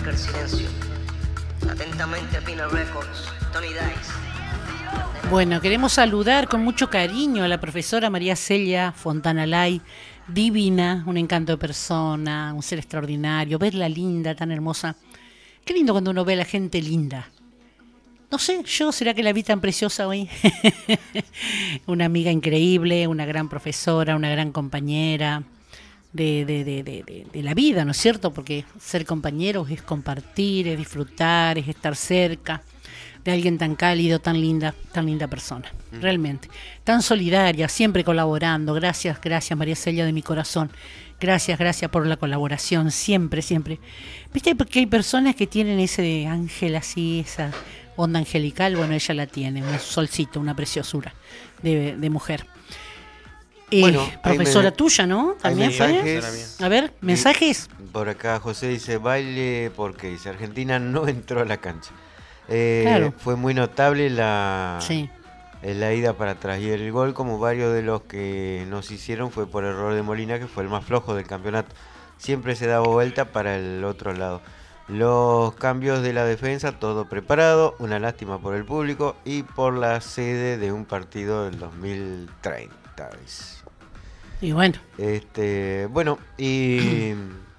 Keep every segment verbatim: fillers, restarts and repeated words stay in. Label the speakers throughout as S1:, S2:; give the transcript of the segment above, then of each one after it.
S1: marca el silencio. Atentamente, Pina Records, Tony Dice.
S2: Bueno, queremos saludar con mucho cariño a la profesora María Celia Fontana Lay, divina, un encanto de persona, un ser extraordinario, verla linda, tan hermosa. Qué lindo cuando uno ve a la gente linda. No sé, yo, ¿será que la vi tan preciosa hoy? Una amiga increíble, una gran profesora, una gran compañera de, de, de, de, de, de la vida, ¿no es cierto? Porque ser compañeros es compartir, es disfrutar, es estar cerca de alguien tan cálido, tan linda, tan linda persona, mm. realmente. Tan solidaria, siempre colaborando. Gracias, gracias María Celia de mi corazón. Gracias, gracias por la colaboración, siempre, siempre. Viste, porque hay personas que tienen ese ángel así, esa onda angelical, bueno, ella la tiene, un solcito, una preciosura de, de mujer. Eh,
S3: bueno,
S2: profesora
S3: me,
S2: tuya, ¿no? ¿También fue? A ver, ¿mensajes?
S3: Por acá José dice, baile porque dice, Argentina no entró a la cancha. Eh,
S2: claro.
S3: Fue muy notable la,
S2: sí.
S3: la ida para atrás y el gol, como varios de los que nos hicieron, fue por error de Molina, que fue el más flojo del campeonato. Siempre se daba vuelta para el otro lado. Los cambios de la defensa, todo preparado, una lástima por el público y por la sede de un partido del dos mil treinta.
S2: Y bueno.
S3: Este, bueno, y...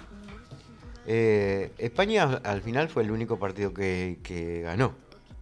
S3: Eh, España al final fue el único partido que, que ganó.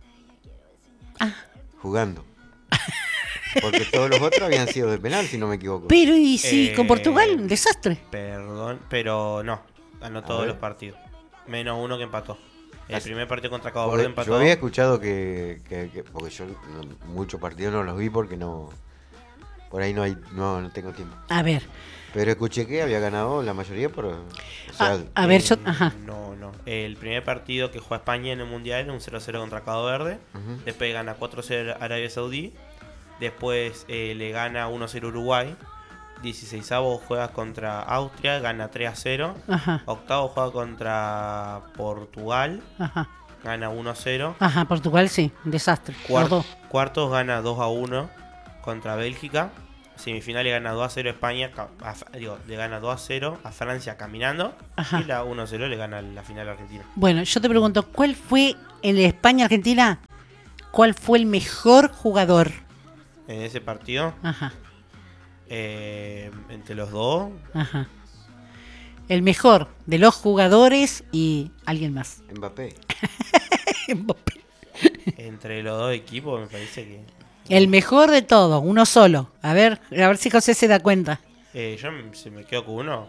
S2: Ah.
S3: Jugando. Porque todos los otros habían sido de penal, si no me equivoco.
S2: Pero y sí, eh, con Portugal, un desastre.
S4: Perdón, pero no, ganó todos los partidos. Menos uno que empató. El Así, primer partido contra Cabo Verde empató.
S3: Yo había escuchado que, que, que porque yo no, muchos partidos no los vi porque no, por ahí no hay, no, no tengo tiempo.
S2: A ver.
S3: Pero escuché que había ganado la mayoría por... O sea,
S2: a, a ver, yo...
S4: Ajá. No, no. El primer partido que juega España en el Mundial era un cero cero contra Cabo Verde. Uh-huh. Después gana cuatro cero Arabia Saudí. Después eh, le gana uno cero Uruguay. dieciseisavo juega contra Austria, gana tres a cero.
S2: Ajá.
S4: Octavo juega contra Portugal.
S2: Ajá.
S4: Gana uno cero.
S2: Ajá, Portugal sí, un desastre.
S4: Cuart- cuartos gana dos a uno contra Bélgica. Semifinal le gana dos a cero a España, a, digo, le gana dos a cero a Francia caminando. Ajá. Y la uno a cero le gana la final a Argentina.
S2: Bueno, yo te pregunto, ¿cuál fue en España-Argentina? ¿Cuál fue el mejor jugador?
S4: En ese partido.
S2: Ajá.
S4: Eh, entre los dos.
S2: Ajá. El mejor de los jugadores y alguien más.
S3: Mbappé.
S2: Mbappé.
S4: Entre los dos equipos me parece que...
S2: El mejor de todos, uno solo. A ver, a ver si José se da cuenta.
S4: Eh, yo se me quedo con uno.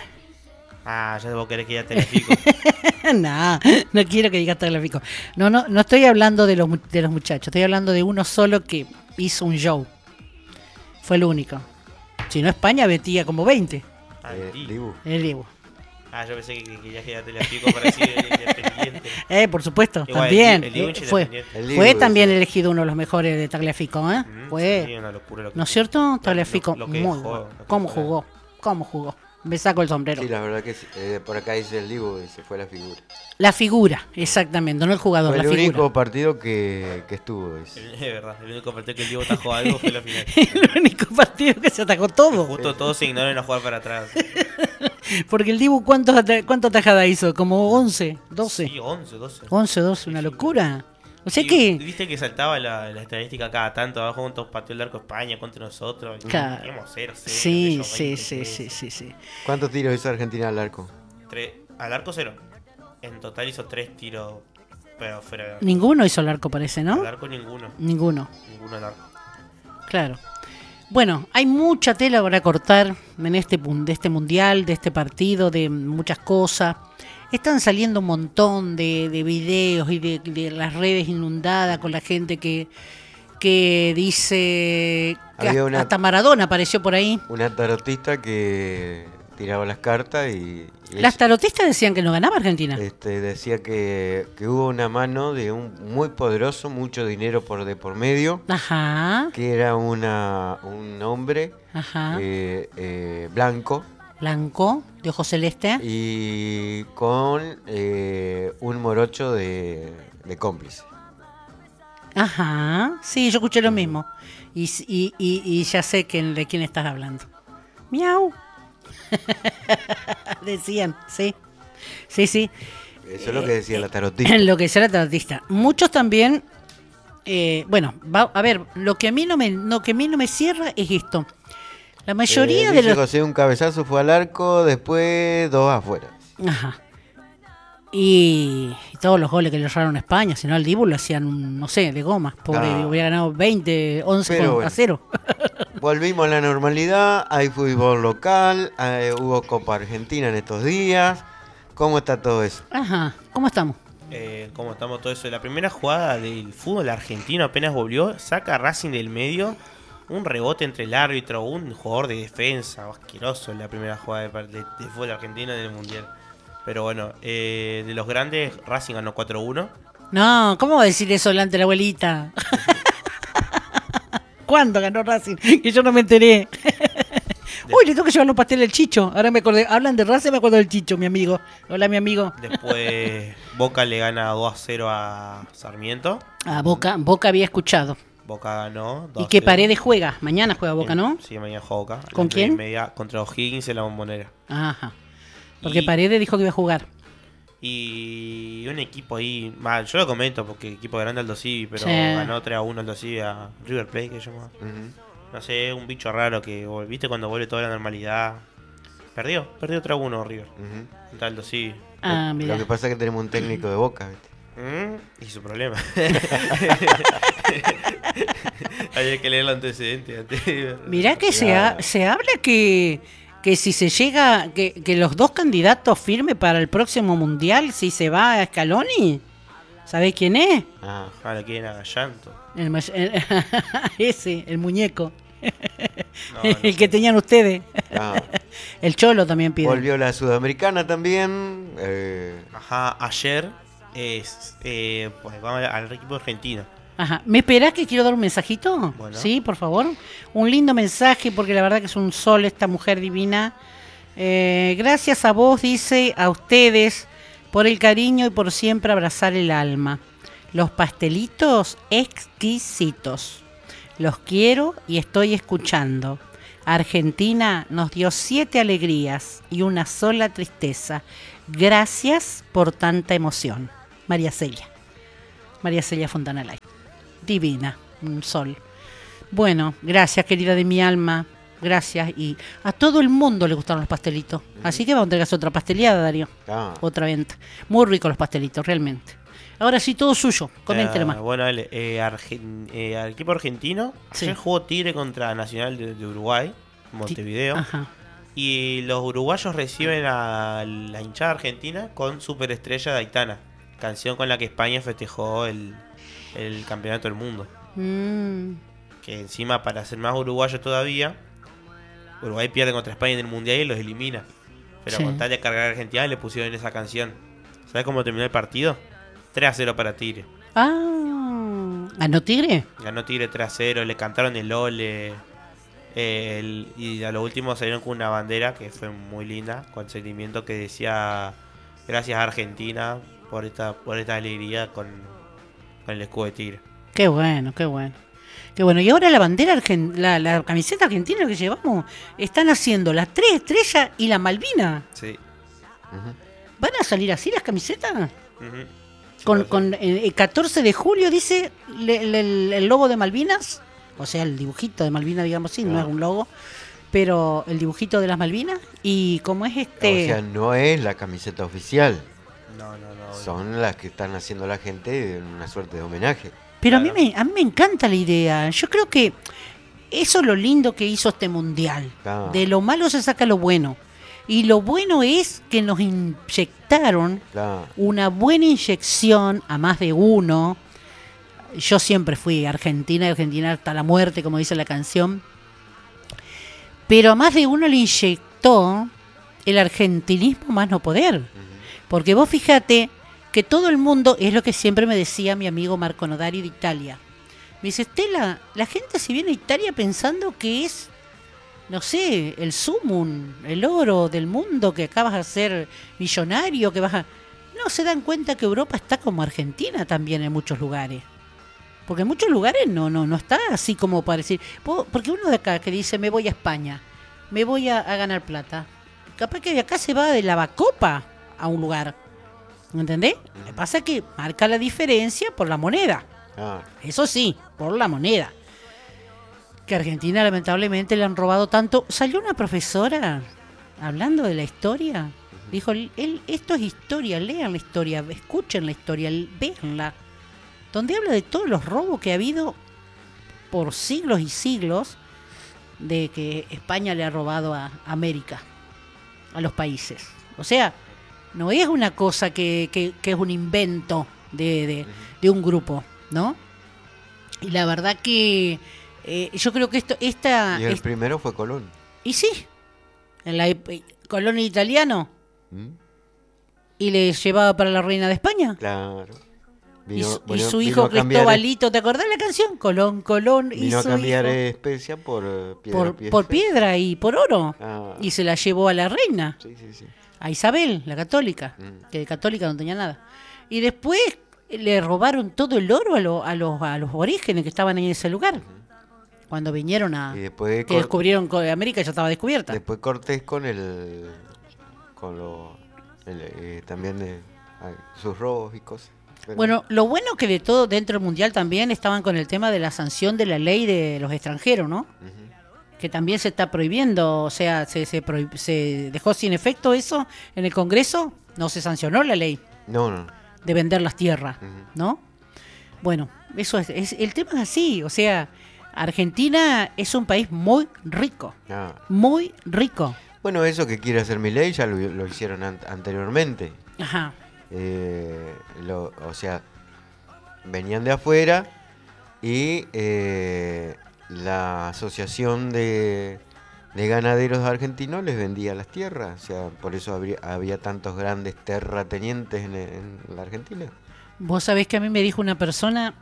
S4: Ah, ya vos querés que ya te la pico.
S2: No, no quiero que digas te la pico. No, no, no estoy hablando de los de los muchachos, estoy hablando de uno solo que hizo un show. Fue el único. Si no, España metía como veinte.
S4: Ah, el
S3: eh, Dibu.
S2: El Dibu.
S4: Ah, yo pensé que, que ya, ya te la pico para decir el Independiente.
S2: Eh, por supuesto,
S4: igual,
S2: también.
S4: El, el
S2: eh, fue
S3: el
S2: fue también es. elegido uno de los mejores de Tagliafico, ¿eh?
S4: Mm,
S2: fue.
S4: Sí, una locura lo que
S2: ¿No es cierto? Tagliafico,
S4: lo, lo que
S2: muy
S4: dejó,
S2: bueno.
S4: lo que
S2: ¿Cómo
S4: fue.
S2: jugó? ¿Cómo jugó? Me saco el sombrero.
S3: Sí, la verdad que eh, por acá dice el Dibu y se fue la figura.
S2: La figura, exactamente, no el jugador,
S3: fue
S2: la
S3: el
S2: figura.
S3: único partido que, que estuvo.
S4: Es verdad, el único partido que el Diego atajó algo fue la final.
S2: El único partido que se atajó todo.
S4: Justo todos se ignoran a jugar para atrás.
S2: Porque el Dibu, ¿cuántos ¿cuánto tajada hizo? ¿Como once? ¿doce?
S4: Sí, once, doce.
S2: once, doce, una locura. O sea
S4: y,
S2: que...
S4: Viste que saltaba la, la estadística cada tanto, abajo cuántos pateó el arco España contra nosotros.
S2: Claro.
S4: Teníamos cero, cero.
S2: Sí, sí, sí, sí, sí, sí.
S3: ¿Cuántos tiros hizo Argentina al arco?
S4: Tres, al arco cero. En total hizo tres tiros, pero fuera.
S2: Ninguno hizo el arco, parece, ¿no?
S4: Al arco ninguno.
S2: Ninguno.
S4: Ninguno al arco.
S2: Claro. Bueno, hay mucha tela para cortar en este de este mundial, de este partido, de muchas cosas. Están saliendo un montón de, de videos y de, de las redes inundadas con la gente que, que dice que hasta, una, hasta Maradona apareció por ahí.
S3: Una tarotista que tiraba las cartas y... y
S2: las tarotistas decían que no ganaba Argentina.
S3: Este, decía que, que hubo una mano de un muy poderoso, mucho dinero por de por medio.
S2: Ajá.
S3: Que era una un hombre
S2: Ajá.
S3: Eh, eh, blanco.
S2: Blanco, de ojos celeste.
S3: Y con eh, un morocho de, de cómplice.
S2: Ajá, sí, yo escuché lo mismo. Y, y, y, y ya sé que, de quién estás hablando. Miau. Decían, sí. Sí, sí.
S3: Eso es lo que decía la tarotista.
S2: Lo que decía la tarotista. Muchos también, eh, bueno, va, a ver, lo que a mí no me, lo que a mí no me cierra es esto. La mayoría
S3: Eh,
S2: de
S3: dice
S2: los,
S3: José, un cabezazo fue al arco, después dos afuera.
S2: ajá. Y, y todos los goles que le erraron a España, si no al Dibu lo hacían, no sé, de goma. Pobre,
S3: Ah.
S2: hubiera ganado veinte, once
S3: Pero
S2: con-
S3: bueno.
S2: a cero.
S3: Volvimos a la normalidad, hay fútbol local, eh, hubo Copa Argentina en estos días. ¿Cómo está todo eso?
S2: Ajá, ¿cómo estamos?
S4: Eh, ¿Cómo estamos todo eso? La primera jugada del fútbol argentino apenas volvió, saca a Racing del medio, un rebote entre el árbitro, un jugador de defensa, asqueroso en la primera jugada de, par- de- de fútbol argentino en el Mundial. Pero bueno, eh, de los grandes, Racing ganó cuatro uno.
S2: No, ¿cómo va a decir eso delante de la abuelita? ¿Cuándo ganó Racing? Que yo no me enteré. Uy, le tengo que llevar los pasteles al Chicho. Ahora me acordé. Hablan de Racing, me acuerdo del Chicho, mi amigo. Hola, mi amigo.
S4: Después Boca le gana dos a cero a Sarmiento.
S2: Ah, Boca, Boca había escuchado.
S4: Boca ganó dos
S2: ¿Y
S4: a
S2: qué
S4: cero.
S2: Paredes juega? Mañana juega Boca, ¿no?
S4: Sí, mañana juega Boca. a las
S2: ¿Con
S4: nueve y
S2: quién?
S4: media contra O'Higgins en la Bombonera.
S2: Ajá. Porque
S4: Y-
S2: Paredes dijo que iba a jugar.
S4: Y un equipo ahí, mal, yo lo comento porque equipo grande Aldo Civi, pero
S2: Sí.
S4: ganó tres a uno Aldo Civi a River Plate, que se llama.
S3: Ujú.
S4: No sé, un bicho raro que, viste, cuando vuelve toda la normalidad. Perdió, perdió tres a uno River.
S3: Ujú.
S4: Contra Aldo Civi.
S2: Ah,
S3: Lo
S2: mira.
S3: que pasa es que tenemos un técnico de Boca, ¿viste?
S4: Mm, y su problema. Hay que leer el antecedente. antes.
S2: Mirá que se,
S3: Claro.
S2: ha- se habla que, que si se llega, que, que los dos candidatos firmes para el próximo mundial, si se va a Scaloni, ¿sabés quién es?
S3: Ah,
S4: Ahora quieren a Llanto.
S2: El, may- el- ese, el muñeco.
S4: No, no
S2: el
S4: sé.
S2: que tenían ustedes.
S3: ah.
S2: El Cholo también pide.
S3: Volvió la Sudamericana también. eh,
S4: Ajá, ayer es, eh, pues vamos al equipo argentino.
S2: Ajá. ¿Me esperás que quiero dar un mensajito?
S4: Bueno.
S2: Sí, por favor. Un lindo mensaje porque la verdad que es un sol esta mujer divina. Eh, gracias a vos, dice, a ustedes, por el cariño y por siempre abrazar el alma. Los pastelitos exquisitos. Los quiero y estoy escuchando. Argentina nos dio siete alegrías y una sola tristeza. Gracias por tanta emoción. María Celia. María Celia Fontanalay. Divina, un sol. Bueno, gracias, querida de mi alma. Gracias. Y a todo el mundo le gustaron los pastelitos. Así que vamos a tener que hacer otra pasteleada, Darío.
S3: ah,
S2: Otra venta. Muy ricos los pastelitos, realmente. Ahora sí, todo suyo. Coméntele
S4: Eh,
S2: más.
S4: Bueno, el, eh, Argen- eh, al equipo argentino,
S2: Sí.
S4: ayer jugó Tigre contra Nacional de, de Uruguay, Montevideo.
S2: Ajá.
S4: Y los uruguayos reciben a la hinchada argentina con Superestrella de Aitana, canción con la que España festejó el, el campeonato del mundo.
S2: Mm,
S4: Que encima, para ser más uruguayo todavía, Uruguay pierde contra España en el mundial y los elimina. Pero
S2: Sí.
S4: con tal de cargar a Argentina le pusieron esa canción. ¿Sabes cómo terminó el partido? tres a cero para Tigre.
S2: Ah, ¿ganó Tigre?
S4: Ganó Tigre tres a cero, le cantaron el ole. eh, el- y a lo último salieron con una bandera que fue muy linda, con sentimiento que decía gracias Argentina por esta, por esta alegría con, con el escudo de Tigre.
S2: Qué bueno, qué bueno. Qué bueno. Y ahora la bandera, argen- la, la camiseta argentina que llevamos, están haciendo las tres estrellas y la Malvina.
S4: Sí.
S3: ujú.
S2: ¿Van a salir así las camisetas?
S4: Ujú.
S2: Con,
S4: Sí,
S2: con eh, el catorce de julio dice le- le- el, el logo de Malvinas, o sea, el dibujito de Malvinas, digamos así, no
S3: Ah.
S2: es un logo, pero el dibujito de las Malvinas. Y como es este...
S3: O sea, no es la camiseta oficial.
S4: No, no, no.
S3: Son las que están haciendo la gente en una suerte de homenaje.
S2: Pero
S4: Claro.
S2: a mí, me, a mí me encanta la idea. Yo creo que eso es lo lindo que hizo este mundial.
S3: Claro.
S2: De lo malo se saca lo bueno. Y lo bueno es que nos inyectaron
S3: Claro.
S2: una buena inyección a más de uno. Yo siempre fui Argentina, Argentina hasta la muerte, como dice la canción. Pero a más de uno le inyectó el argentinismo más no poder.
S3: Ujú.
S2: Porque vos fíjate que todo el mundo, es lo que siempre me decía mi amigo Marco Nodari de Italia. Me dice, Estela, la gente se viene a Italia pensando que es, no sé, el sumum, el oro del mundo, que acá vas a ser millonario, que vas a... No se dan cuenta que Europa está como Argentina también en muchos lugares. Porque en muchos lugares no, no, no está así como para decir... po- Porque uno de acá que dice, me voy a España, me voy a, a ganar plata. Capaz que de acá se va de lavacopa a un lugar. ¿Me entendés? Lo que pasa es que marca la diferencia por la moneda.
S3: Ah,
S2: Eso sí, por la moneda. Que a Argentina lamentablemente le han robado tanto. Salió una profesora hablando de la historia. Dijo, él, esto es historia, lean la historia, escuchen la historia, véanla. Donde habla de todos los robos que ha habido por siglos y siglos de que España le ha robado a América, a los países. O sea, no es una cosa que, que, que es un invento de, de, de un grupo, ¿no? Y la verdad que eh, yo creo que esto esta
S3: y el
S2: es,
S3: primero fue Colón.
S2: y sí, en la Colón italiano
S3: ¿Mm?
S2: y le llevaba para la reina de España.
S3: Claro.
S2: Y
S3: Vino-
S2: su, y
S3: bueno,
S2: su
S3: vino
S2: hijo
S3: a cambiar-
S2: Cristobalito, ¿te acordás la canción? Colón, Colón y
S3: Vino a
S2: su
S3: cambiar
S2: hijo
S3: especia por eh, piedra.
S2: por,
S3: piedra.
S2: por piedra y por oro.
S3: Ah,
S2: Y se la llevó a la reina,
S3: sí, sí, sí.
S2: a Isabel, la católica,
S3: Mm.
S2: que de católica no tenía nada. Y después le robaron todo el oro a, lo- a los, a los orígenes que estaban en ese lugar. Cuando vinieron a...
S3: Y después,
S2: que
S3: Cor-
S2: descubrieron que América ya estaba descubierta.
S3: después Cortés con el. con lo. el, eh, también de ah, sus robos y cosas. Pero-
S2: Bueno, lo bueno que de todo dentro del Mundial también estaban con el tema de la sanción de la ley de los extranjeros, ¿no?
S3: Ujú.
S2: Que también se está prohibiendo, o sea, se, se, prohib- se dejó sin efecto eso en el Congreso, no se sancionó la ley
S3: No, no.
S2: de vender las tierras,
S3: Ujú.
S2: ¿no? Bueno, eso es, es- el tema es así, o sea, Argentina es un país muy rico,
S3: Ah.
S2: muy rico.
S3: Bueno, eso que quiere hacer Milei ya lo, lo hicieron an- anteriormente.
S2: Ajá.
S3: Eh, lo- o sea, venían de afuera y eh, la asociación de, de ganaderos argentinos les vendía las tierras. O sea, por eso habría- había tantos grandes terratenientes en, en la Argentina.
S2: Vos sabés que a mí me dijo una persona,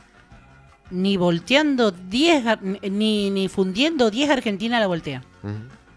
S2: ni volteando diez, ar- ni, ni fundiendo diez Argentina la voltea.
S3: Ujú.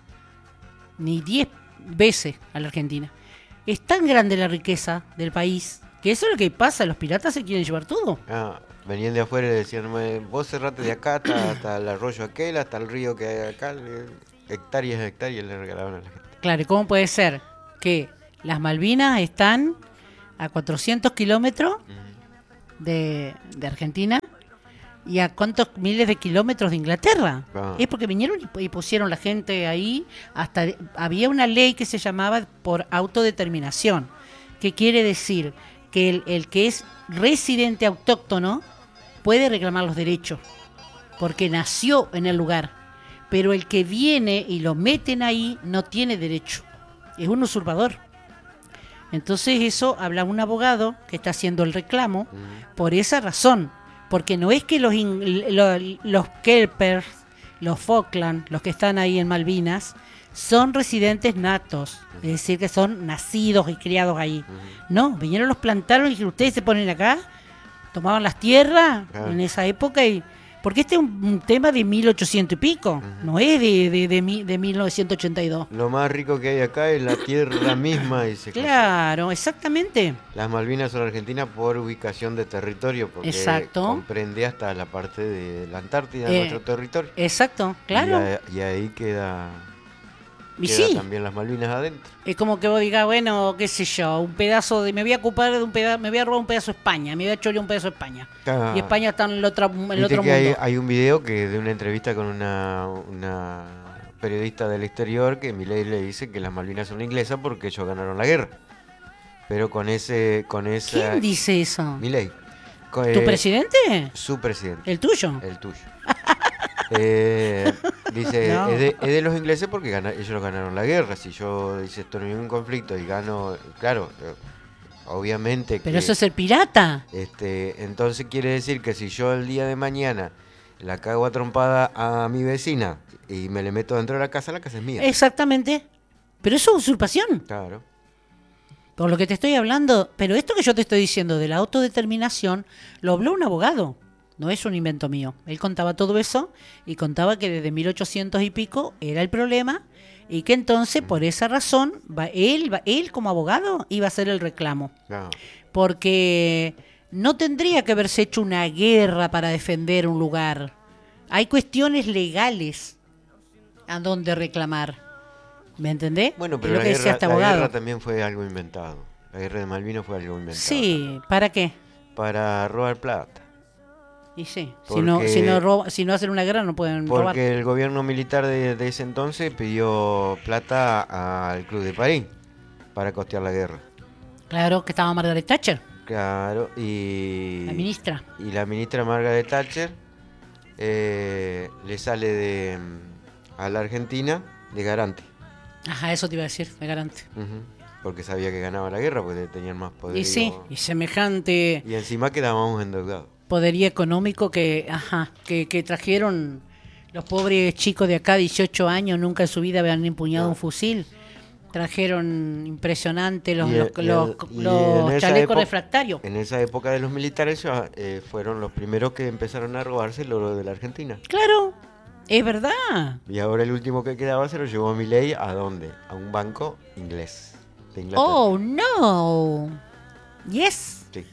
S2: Ni diez veces a la Argentina. Es tan grande la riqueza del país que eso es lo que pasa, los piratas se quieren llevar todo.
S3: Ah, venían de afuera y decían, "Me- vos cerrate de acá hasta, hasta el arroyo aquel, hasta el río que hay acá. le- Hectáreas, hectáreas le regalaban a la gente.
S2: Claro, ¿y cómo puede ser que las Malvinas están a cuatrocientos kilómetros de, de Argentina y a cuántos miles de kilómetros de Inglaterra?
S3: Ah.
S2: Es porque vinieron y, y pusieron la gente ahí. Hasta había una ley que se llamaba por autodeterminación, que quiere decir que el, el que es residente autóctono puede reclamar los derechos porque nació en el lugar, pero el que viene y lo meten ahí no tiene derecho, es un usurpador. Entonces eso habla un abogado que está haciendo el reclamo por esa razón, porque no es que los in- lo- los Kelpers, los Falkland, los que están ahí en Malvinas, son residentes natos, es decir, que son nacidos y criados ahí. No, vinieron, los plantaron y dijeron, ustedes se ponen acá, tomaban las tierras
S3: Claro.
S2: en esa época y... Porque este es un, un tema de mil ochocientos y pico, no es de, de, de, mi- de mil novecientos ochenta y dos.
S3: Lo más rico que hay acá es la tierra misma, dice.
S2: Claro, exactamente.
S3: Las Malvinas son argentinas por ubicación de territorio, porque
S2: Exacto.
S3: comprende hasta la parte de la Antártida,
S2: Eh,
S3: nuestro territorio.
S2: Exacto, claro.
S3: Y, a- y ahí queda,
S2: Y
S3: queda
S2: sí,
S3: también las Malvinas adentro.
S2: es como que vos digas, bueno, qué sé yo, un pedazo de, me voy a ocupar de un pedazo, me voy a robar un pedazo de España, me voy a chorear un pedazo de España.
S3: Ah.
S2: Y España está en el otro, en el
S3: Viste
S2: otro
S3: que
S2: mundo.
S3: hay, hay un video que de una entrevista con una, una periodista del exterior que Milei le dice que las Malvinas son inglesas porque ellos ganaron la guerra. Pero con ese, con esa
S2: ¿Quién dice eso?
S3: Milei. Con,
S2: ¿Tu
S3: eh,
S2: presidente?
S3: Su presidente.
S2: ¿El tuyo?
S3: El tuyo. Eh, dice,
S2: No.
S3: es, de, es de los ingleses porque gana- ellos ganaron la guerra. Si yo, dice, estoy en un conflicto y gano, claro, eh, obviamente que...
S2: Pero eso es el pirata.
S3: Este, entonces quiere decir que si yo el día de mañana la cago a trompada a mi vecina y me le meto dentro de la casa, la casa es mía.
S2: Exactamente. Pero eso es usurpación.
S3: Claro.
S2: Por lo que te estoy hablando, pero esto que yo te estoy diciendo de la autodeterminación, lo habló un abogado, no es un invento mío. Él contaba todo eso y contaba que desde mil ochocientos y pico era el problema y que entonces por esa razón va, él, va- él como abogado iba a hacer el reclamo.
S3: Claro.
S2: Porque no tendría que haberse hecho una guerra para defender un lugar. Hay cuestiones legales a donde reclamar. ¿Me entendés?
S3: Bueno,
S2: Es
S3: pero
S2: lo
S3: la
S2: que decía
S3: guerra,
S2: este
S3: la
S2: abogado.
S3: guerra también fue algo inventado. La guerra de Malvinas fue algo inventado.
S2: Sí, ¿para qué?
S3: Para robar plata.
S2: Y sí, si
S3: Porque-
S2: no, si, no roba- si no hacen una guerra no pueden robar.
S3: Porque el gobierno militar de, de ese entonces pidió plata al Club de París para costear la guerra.
S2: Claro, que estaba Margaret Thatcher,
S3: Claro, y
S2: la ministra.
S3: y la ministra Margaret Thatcher eh, le sale de mm, a la Argentina de garante.
S2: Ajá, eso te iba a decir, me garante.
S3: Ujú, porque sabía que ganaba la guerra, porque tenían más poder.
S2: Y sí, y semejante
S3: Y encima quedábamos endeudados.
S2: poderío económico que, ajá, que, que trajeron los pobres chicos de acá, dieciocho años, nunca en su vida habían empuñado
S3: No.
S2: un fusil. Trajeron impresionante los,
S3: Y
S2: los,
S3: el- y
S2: los-
S3: el- y
S2: los
S3: en esa
S2: chalecos
S3: época-
S2: refractarios.
S3: En esa época de los militares ya, eh, fueron los primeros que empezaron a robarse el oro de la Argentina.
S2: Claro, es verdad.
S3: Y ahora el último que quedaba se lo llevó Milei ¿a dónde? A un banco inglés de Inglaterra.
S2: Oh, no. Yes.
S3: Sí.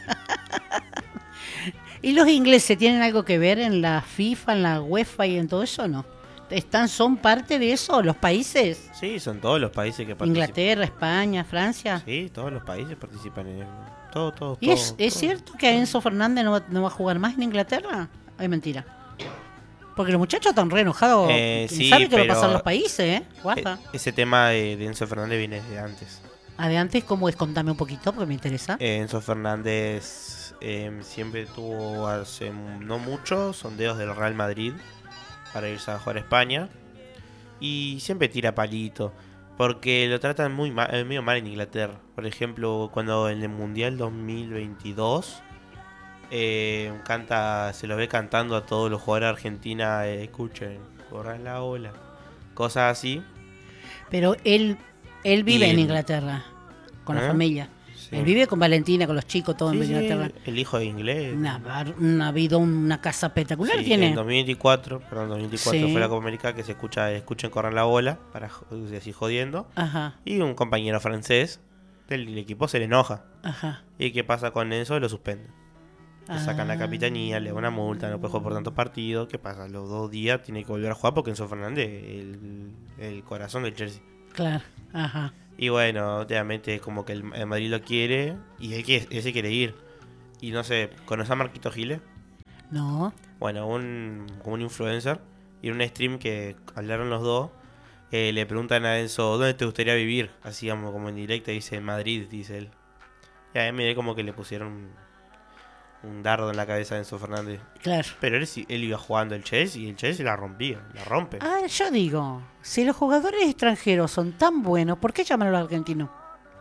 S2: ¿Y los ingleses tienen algo que ver en la FIFA, en la UEFA y en todo eso o no? ¿Están, ¿Son parte de eso los países?
S4: Sí, son todos los países que participan.
S2: Inglaterra, España, Francia.
S4: Sí, todos los países participan en el... Todo, todo,
S2: ¿Y es,
S4: todo,
S2: es
S4: todo.
S2: cierto que Enzo Fernández no va, no va a jugar más en Inglaterra? Es mentira. Porque los muchachos están re enojados.
S4: Eh,
S2: ¿Quién
S4: sí,
S2: sabe qué va a
S4: pero-
S2: pasar en los países, eh? Guarda.
S4: E- Ese tema de, de Enzo Fernández viene de antes.
S2: Adelante, ¿cómo es? Contame un poquito porque me interesa.
S4: Eh, Enzo Fernández eh, siempre tuvo hace no mucho sondeos del Real Madrid para irse a jugar a España. Y siempre tira palito. Porque lo tratan muy mal, eh, medio mal en Inglaterra. Por ejemplo, cuando en el Mundial dos mil veintidós eh, canta, se lo ve cantando a todos los jugadores de Argentina, eh, escuchen, corran la ola. Cosas así.
S2: Pero él él vive
S4: Y
S2: en
S4: el-
S2: Inglaterra, con la
S4: ¿Eh?
S2: familia.
S4: Sí.
S2: Él vive con Valentina, con los chicos, todo
S4: Sí,
S2: en
S4: sí,
S2: Inglaterra.
S4: el hijo de inglés.
S2: Una, bar- una vida, una casa espectacular
S4: Sí,
S2: tiene.
S4: en dos mil veinticuatro, perdón, dos mil veinticuatro
S2: Sí.
S4: fue la Copa América que se escucha, escuchen corran la bola, para jo- así jodiendo.
S2: Ajá,
S4: Y un compañero francés del equipo se le enoja.
S2: ajá.
S4: ¿Y qué pasa con eso? Lo suspenden. Le sacan la
S2: Ah.
S4: capitanía, le dan una multa, no puede jugar por tantos partidos. ¿Qué pasa? Los dos días tiene que volver a jugar porque Enzo Fernández el, el corazón del Chelsea.
S2: Claro, ajá.
S4: Y bueno, obviamente es como que el, el Madrid lo quiere y él, quiere- él se quiere ir. Y no sé, ¿conoces a Marquito Giles?
S2: No,
S4: Bueno, un, como un influencer. Y en un stream que hablaron los dos, eh, le preguntan a Enzo, ¿dónde te gustaría vivir? Así como, como en directo, dice Madrid, dice él. Y a mí me ve como que le pusieron un, un dardo en la cabeza a Enzo Fernández.
S2: claro.
S4: Pero él, sí- él iba jugando el Chelsea y el Chelsea la rompía, la rompe.
S2: Ah, yo digo, si los jugadores extranjeros son tan buenos, ¿por qué llaman a los argentinos?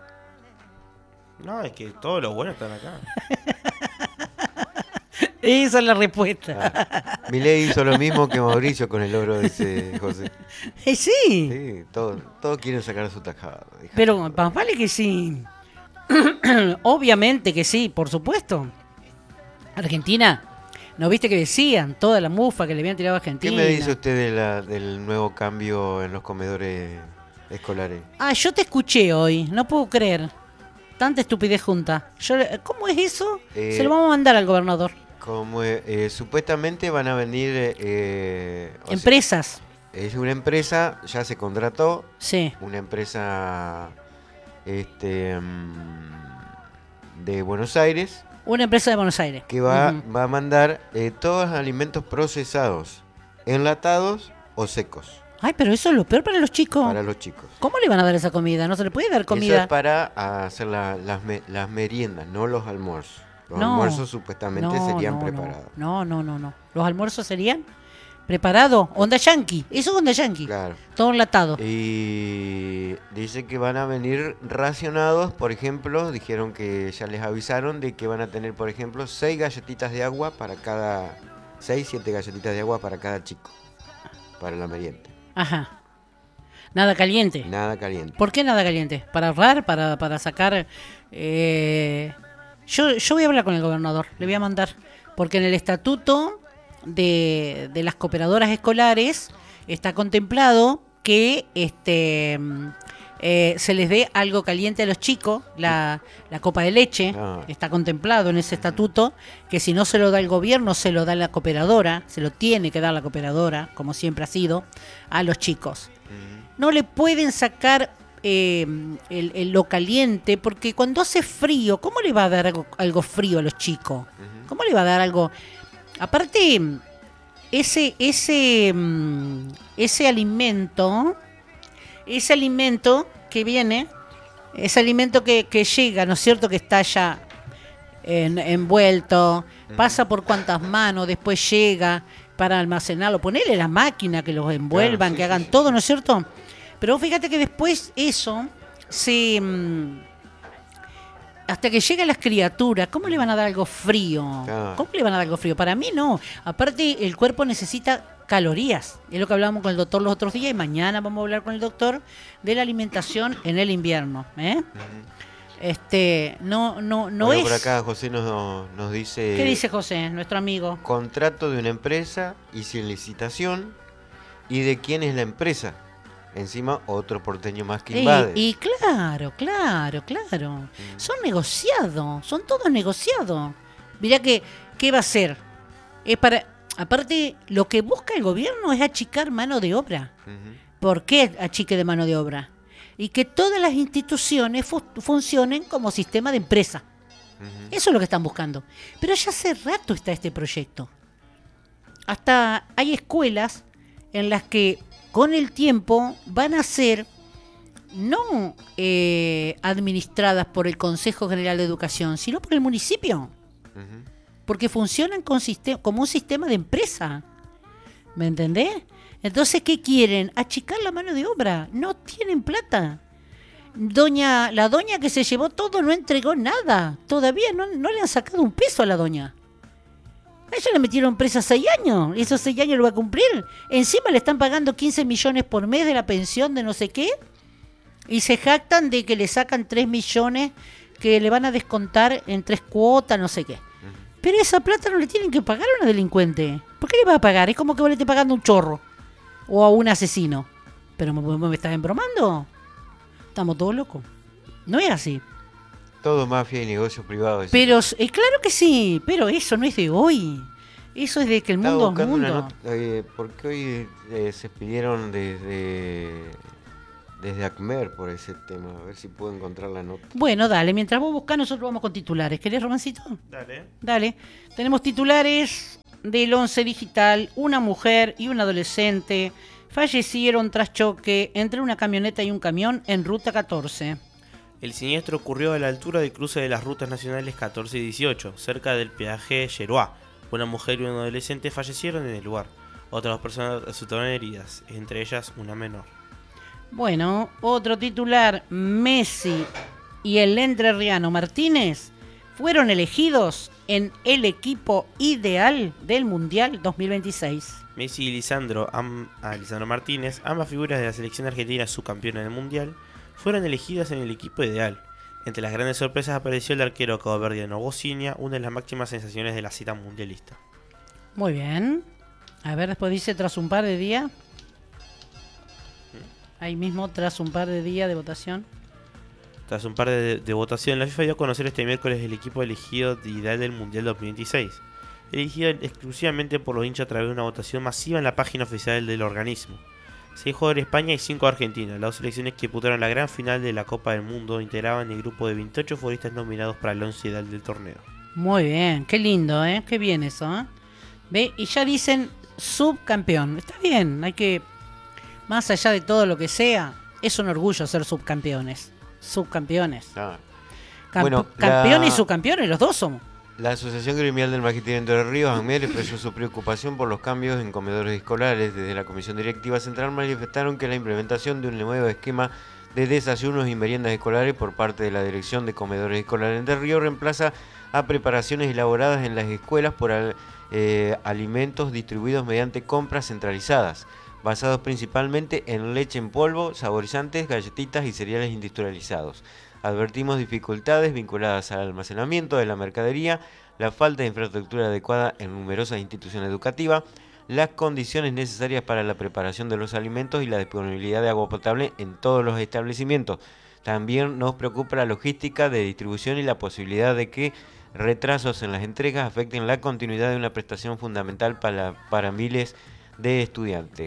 S4: No, es que todos los buenos están acá.
S2: Esa es la respuesta.
S3: Claro. Milei hizo lo mismo que Mauricio con el oro, dice José.
S2: Eh, sí,
S3: Sí, todos, todos quieren sacar su tajada. hija.
S2: pero más vale que sí. Obviamente que sí, por supuesto. Argentina, ¿no viste que decían toda la mufa que le habían tirado a
S3: ¿Qué
S2: Argentina?
S3: me dice usted de la, del nuevo cambio en los comedores escolares?
S2: Ah, yo te escuché hoy, no puedo creer. Tanta estupidez junta. Yo, ¿cómo es eso?
S3: Eh,
S2: Se lo vamos a mandar al gobernador.
S3: Como eh, eh, supuestamente van a venir eh, o sea,
S2: Empresas,
S3: es una empresa, ya se contrató,
S2: sí.
S3: una empresa este mm, de Buenos Aires
S2: Una empresa de Buenos Aires.
S3: que va,
S2: Ujú.
S3: va a mandar eh, todos los alimentos procesados, enlatados o secos
S2: Ay, pero eso es lo peor para los chicos.
S3: para los chicos.
S2: ¿Cómo le van a dar esa comida? No se le puede dar
S3: Eso
S2: comida.
S3: es para hacer la- las, me- las meriendas, no los almuerzos. Los
S2: No,
S3: almuerzos supuestamente
S2: No,
S3: serían
S2: no, no.
S3: preparados.
S2: No, no, no, no. Los almuerzos serían preparados. Onda yankee. Eso es onda yankee.
S3: Claro.
S2: Todo enlatado.
S3: Y dice que van a venir racionados, por ejemplo, dijeron que ya les avisaron de que van a tener, por ejemplo, seis galletitas de agua para cada, seis, siete galletitas de agua para cada chico, para la merienda.
S2: Ajá. Nada caliente.
S3: Nada caliente.
S2: ¿Por qué nada caliente? ¿Para ahorrar? ¿Para, para sacar? eh, Yo, yo voy a hablar con el gobernador. Le voy a mandar. Porque en el estatuto de, de las cooperadoras escolares está contemplado que este mm, eh, se les dé algo caliente a los chicos, la, la copa de leche.
S3: Ah.
S2: Está contemplado en ese estatuto que si no se lo da el gobierno, se lo da la cooperadora. Se lo tiene que dar la cooperadora, como siempre ha sido, a los chicos. No le pueden sacar eh, el, el lo caliente, porque cuando hace frío, ¿cómo le va a dar algo, algo frío a los chicos? Uh-huh. ¿Cómo le va a dar algo? Aparte, ese, ese, ese alimento, ese alimento que viene, ese alimento que, que llega, ¿no es cierto?, que está ya en, envuelto, uh-huh. pasa por cuantas manos, después llega para almacenarlo, ponerle la máquina que los envuelvan, claro, sí, que hagan sí, todo, ¿no es cierto? Pero fíjate que después eso se hasta que llegan las criaturas, ¿cómo le van a dar algo frío? Claro. ¿Cómo le van a dar algo frío? Para mí no. Aparte, el cuerpo necesita calorías. Es lo que hablábamos con el doctor los otros días y mañana vamos a hablar con el doctor de la alimentación en el invierno. ¿eh? Uh-huh. Este, no, no, no
S3: bueno,
S2: es.
S3: Por acá José nos, nos dice.
S2: ¿Qué dice José, nuestro amigo?
S3: Contrato de una empresa y sin licitación. ¿Y de quién es la empresa? Encima otro porteño más que invade.
S2: Y, y claro, claro, claro. Mm. Son negociados, son todos negociados. Mirá que, ¿qué va a hacer? Es para, aparte, lo que busca el gobierno es achicar mano de obra. Uh-huh. ¿Por qué achique de mano de obra? Y que todas las instituciones fu- funcionen como sistema de empresa. Uh-huh. Eso es lo que están buscando. Pero ya hace rato está este proyecto. Hasta hay escuelas en las que con el tiempo van a ser no eh, administradas por el Consejo General de Educación, sino por el municipio. Uh-huh. Porque funcionan con sistema, como un sistema de empresa. ¿Me entendés? Entonces, ¿qué quieren? Achicar la mano de obra. No tienen plata. Doña, la doña que se llevó todo no entregó nada. Todavía no, no le han sacado un peso a la doña. A ella le metieron presa seis años, y esos seis años lo va a cumplir. Encima le están pagando quince millones por mes de la pensión de no sé qué, y se jactan de que le sacan tres millones que le van a descontar en tres cuotas, no sé qué. Pero esa plata no le tienen que pagar a una delincuente. ¿Por qué le va a pagar? Es como que vos le estés pagando a un chorro o a un asesino. ¿Pero me, me estás embromando? Estamos todos locos. No es así.
S3: Todo mafia y negocios privados.
S2: Pero eh, claro que sí, pero eso no es de hoy. Eso es de que el
S3: Estaba
S2: mundo es
S3: buscando
S2: mundo.
S3: una nota, eh, porque hoy eh, se pidieron desde desde ACMER por ese tema. A ver si puedo encontrar la nota.
S2: Bueno, dale, mientras vos buscás, nosotros vamos con titulares. ¿Querés, Romancito?
S4: Dale.
S2: Dale. Tenemos titulares del Once Digital. Una mujer y un adolescente fallecieron tras choque entre una camioneta y un camión en Ruta catorce.
S4: El siniestro ocurrió a la altura del cruce de las rutas nacionales catorce y dieciocho, cerca del peaje Yeruá. Una mujer y un adolescente fallecieron en el lugar. Otras dos personas resultaron heridas, entre ellas una menor.
S2: Bueno, otro titular. Messi y el entrerriano Martínez fueron elegidos en el equipo ideal del Mundial dos mil veintiséis.
S4: Messi y Lisandro, Am- ah, Lisandro Martínez, ambas figuras de la selección argentina subcampeona del Mundial, fueron elegidas en el equipo ideal. Entre las grandes sorpresas apareció el arquero caboverdiano Bocinia, una de las máximas sensaciones de la cita mundialista.
S2: Muy bien. A ver, después dice tras un par de días. Ahí mismo, tras un par de días de votación.
S4: Tras un par de, de votación, la FIFA dio a conocer este miércoles el equipo elegido de ideal del Mundial dos mil veintiséis. Elegido exclusivamente por los hinchas a través de una votación masiva en la página oficial del organismo. Seis jugadores de España y cinco de Argentina. Las dos selecciones que disputaron la gran final de la Copa del Mundo integraban el grupo de veintiocho futbolistas nominados para el once ideal del torneo.
S2: Muy bien, qué lindo, ¿eh? Qué bien eso, ¿eh? ¿Ve? Y ya dicen subcampeón. Está bien, hay que, más allá de todo lo que sea, es un orgullo ser subcampeones. Subcampeones.
S3: Ah.
S2: Camp-
S3: Bueno,
S2: campeones
S3: la-
S2: y subcampeones, los dos somos.
S3: La Asociación Gremial del Magisterio de Entre Ríos, ACMER, expresó su preocupación por los cambios en comedores escolares. Desde la Comisión Directiva Central manifestaron que la implementación de un nuevo esquema de desayunos y meriendas escolares por parte de la Dirección de Comedores Escolares de Entre Ríos reemplaza a preparaciones elaboradas en las escuelas por al- eh, alimentos distribuidos mediante compras centralizadas, basados principalmente en leche en polvo, saborizantes, galletitas y cereales industrializados. Advertimos dificultades vinculadas al almacenamiento de la mercadería, la falta de infraestructura adecuada en numerosas instituciones educativas, las condiciones necesarias para la preparación de los alimentos y la disponibilidad de agua potable en todos los establecimientos. También nos preocupa la logística de distribución y la posibilidad de que retrasos en las entregas afecten la continuidad de una prestación fundamental para, para miles de estudiantes.